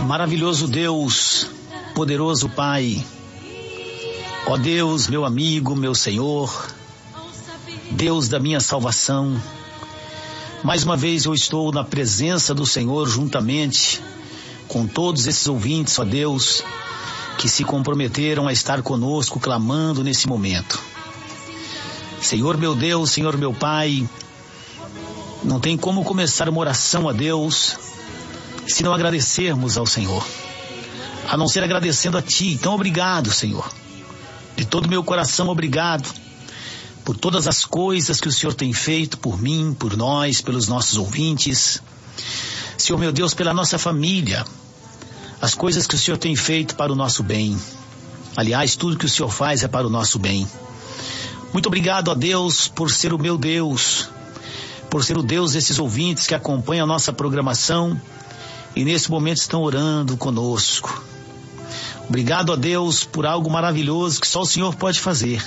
Maravilhoso Deus, poderoso Pai, ó Deus, meu amigo, meu Senhor, Deus da minha salvação, mais uma vez eu estou na presença do Senhor juntamente com todos esses ouvintes, ó Deus, que se comprometeram a estar conosco clamando nesse momento. Senhor meu Deus, Senhor meu Pai, não tem como começar uma oração a Deus se não agradecermos ao Senhor, a não ser agradecendo a Ti. Então obrigado, Senhor, de todo o meu coração, obrigado por todas as coisas que o Senhor tem feito por mim, por nós, pelos nossos ouvintes. Senhor meu Deus, pela nossa família, as coisas que o Senhor tem feito para o nosso bem. Aliás, tudo que o Senhor faz é para o nosso bem. Muito obrigado, ó Deus, por ser o meu Deus, por ser o Deus desses ouvintes que acompanham a nossa programação e nesse momento estão orando conosco. Obrigado, ó Deus, por algo maravilhoso que só o Senhor pode fazer.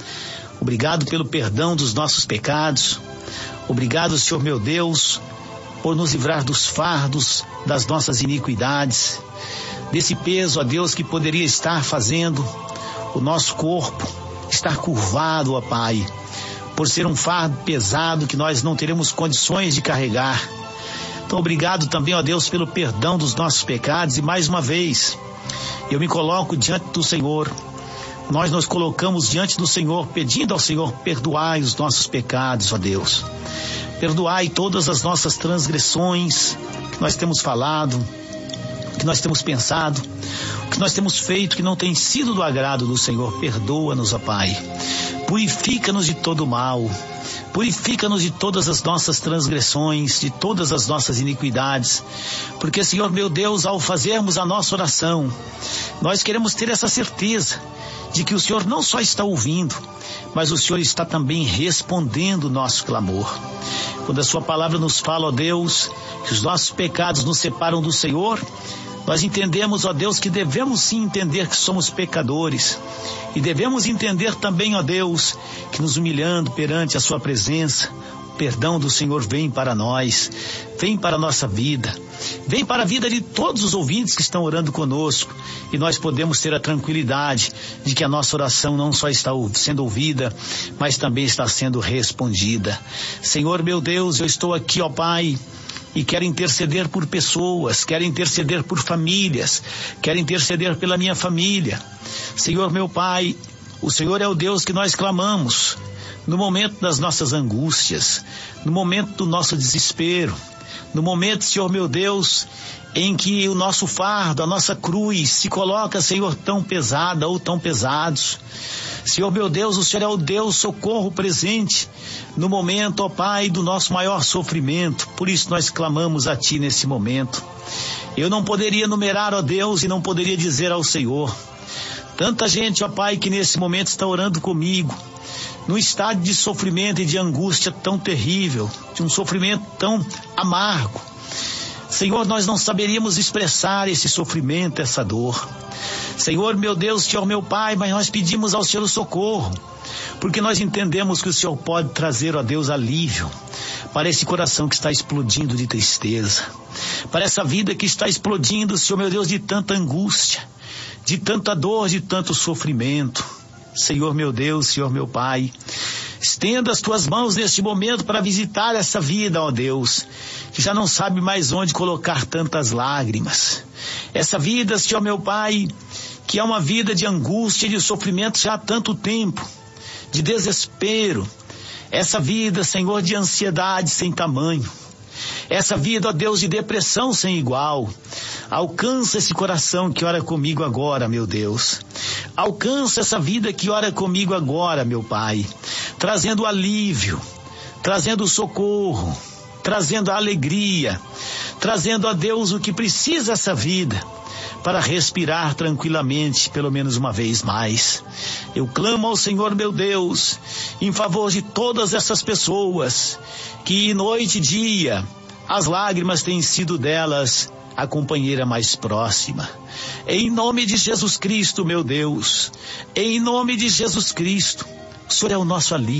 Obrigado pelo perdão dos nossos pecados. Obrigado, Senhor meu Deus, por nos livrar dos fardos das nossas iniquidades, desse peso, ó Deus, que poderia estar fazendo o nosso corpo estar curvado, ó Pai, por ser um fardo pesado que nós não teremos condições de carregar. Então obrigado também, ó Deus, pelo perdão dos nossos pecados. E mais uma vez eu me coloco diante do Senhor. Nós nos colocamos diante do Senhor, pedindo ao Senhor: perdoai os nossos pecados, ó Deus. Perdoai todas as nossas transgressões que nós temos falado, que nós temos pensado, o que nós temos feito que não tem sido do agrado do Senhor. Perdoa-nos, ó Pai. Purifica-nos de todo mal. Purifica-nos de todas as nossas transgressões, de todas as nossas iniquidades. Porque, Senhor meu Deus, ao fazermos a nossa oração, nós queremos ter essa certeza de que o Senhor não só está ouvindo, mas o Senhor está também respondendo o nosso clamor. Quando a sua palavra nos fala, ó Deus, que os nossos pecados nos separam do Senhor, nós entendemos, ó Deus, que devemos sim entender que somos pecadores. E devemos entender também, ó Deus, que nos humilhando perante a sua presença, o perdão do Senhor vem para nós, vem para a nossa vida, vem para a vida de todos os ouvintes que estão orando conosco. E nós podemos ter a tranquilidade de que a nossa oração não só está sendo ouvida, mas também está sendo respondida. Senhor meu Deus, eu estou aqui, ó Pai, e quero interceder por pessoas, quero interceder por famílias, quero interceder pela minha família. Senhor meu Pai, o Senhor é o Deus que nós clamamos no momento das nossas angústias, no momento do nosso desespero, no momento, Senhor meu Deus, em que o nosso fardo, a nossa cruz se coloca, Senhor, tão pesada ou tão pesados. Senhor meu Deus, o Senhor é o Deus socorro presente no momento, ó Pai, do nosso maior sofrimento. Por isso nós clamamos a Ti nesse momento. Eu não poderia numerar, ó Deus, e não poderia dizer ao Senhor. Tanta gente, ó Pai, que nesse momento está orando comigo, num estado de sofrimento e de angústia tão terrível, de um sofrimento tão amargo. Senhor, nós não saberíamos expressar esse sofrimento, essa dor. Senhor, meu Deus, Senhor, meu Pai, mas nós pedimos ao Senhor socorro, porque nós entendemos que o Senhor pode trazer, ó Deus, alívio para esse coração que está explodindo de tristeza, para essa vida que está explodindo, Senhor, meu Deus, de tanta angústia, de tanta dor, de tanto sofrimento. Senhor, meu Deus, Senhor, meu Pai, estenda as Tuas mãos neste momento para visitar essa vida, ó Deus, que já não sabe mais onde colocar tantas lágrimas. Essa vida, Senhor, meu Pai, que é uma vida de angústia e de sofrimento já há tanto tempo, de desespero. Essa vida, Senhor, de ansiedade sem tamanho. Essa vida, ó Deus, de depressão sem igual. Alcança esse coração que ora comigo agora, meu Deus. Alcança essa vida que ora comigo agora, meu Pai, trazendo alívio, trazendo socorro, trazendo a alegria, trazendo a Deus o que precisa essa vida para respirar tranquilamente, pelo menos uma vez mais. Eu clamo ao Senhor, meu Deus, em favor de todas essas pessoas que noite e dia as lágrimas têm sido delas a companheira mais próxima. Em nome de Jesus Cristo, meu Deus, em nome de Jesus Cristo, o Senhor é o nosso alívio.